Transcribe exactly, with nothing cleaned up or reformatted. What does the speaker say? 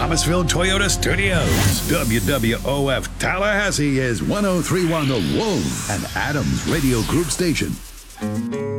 Thomasville Toyota Studios. W W O F Tallahassee is one oh three point one The Wolf, an Adams Radio Group station.